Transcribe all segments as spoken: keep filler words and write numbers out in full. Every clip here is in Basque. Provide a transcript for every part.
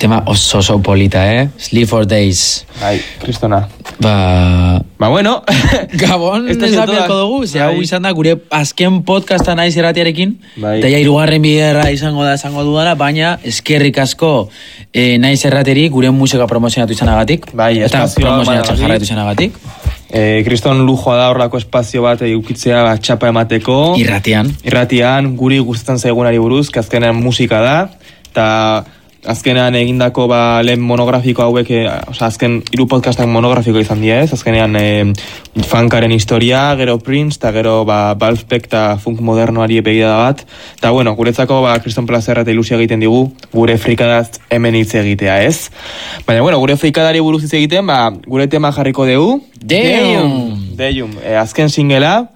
Tema oso oso polita, eh? Sleep for Days. Bai, kristona. Ba... Ba, bueno. Gabon, esapiako dugu, ze hau izan da gure azken podcasta naiz erratiarekin, bai. Eta ja hirugarren biderra izango da izango dudana, baina eskerrik asko eh, naiz errateri gure musika promozionatu izanagatik. Bai, eta promozionatzen jarraitu izanagatik. Eh, kriston lujoa da horrako espazio bat eukitzea bat txapa emateko. Irratian. Irratian, guri gustatzen zaigunari buruz, que azkenean musika da, eta azkenean egindako ba, lehen monografiko hauek, e, oza, azken hiru podcastak monografiko izan dira ez, azkenean e, funkaren historia, gero Prince, eta gero ba, Valspek eta funk modernoari begida bat, eta bueno, guretzako ba, kriston plazerra eta ilusia egiten digu, gure frikadaz hemen hitz egitea ez. Baina bueno, gure frikadari buruz hitz egiten, ba, gure tema jarriko dugu. Damn! Damn! E, azken singela,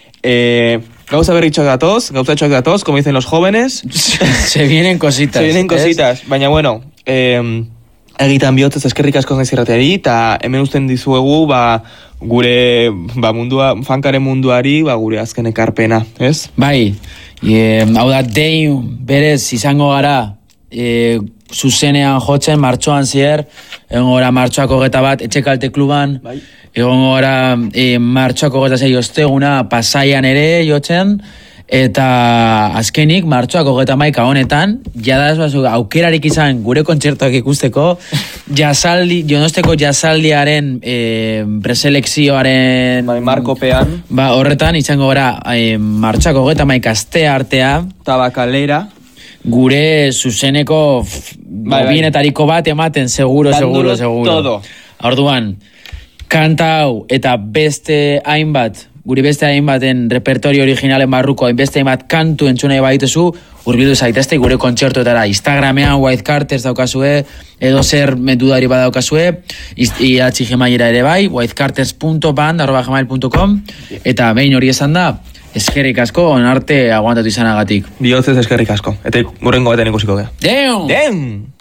e, gauza berritxoak datoz, gauza txoak datoz, como dicen los jóvenes. Se vienen cositas. Se vienen cositas, baina bueno, eh, egitan bihotzez eskerrik asko naiz irrateari, eta hemen usten dizuegu, ba, gure, ba, mundua, funkaren munduari, ba, gure azken ekarpena, ez? Bai, e, hau da, dein, berez, izango gara, e, zuzenean jotzen, martxoan zier, egon gara martxoako geta bat, etxekalte kluban, bai. Egon gara e, martxoako geta zei osteguna, Pasaian ere jotzen, eta azkenik martxoako geta maika honetan, jada aukerarik izan gure kontzertuak ikusteko, jasaldi, Donosteko jasaldiaren e, preselekzioaren... Bai, markopean. Ba, horretan izango gara e, martxoako geta maika aste artea, Tabakalera. Gure zuzeneko bai, bobienetariko bat ematen, seguro, seguro, seguro. Todo. Orduan, kanta hau eta beste hainbat, guri beste hainbaten repertorio originalen barruko, beste hainbat kantu entzunei baituzu, hurbildu zaitezte gure kontzertuetara. Instagramean White Carters daukazue, edo zer metudari badaukazue, idatzi gmailera ere bai, whitecarters punto band arroba gmail punto com, eta behin hori esan da, eskerrik asko, onarte aguantatu izanagatik. Bihotzez eskerrik asko, eta gurrengo baten ikusiko gea. Damn! Damn!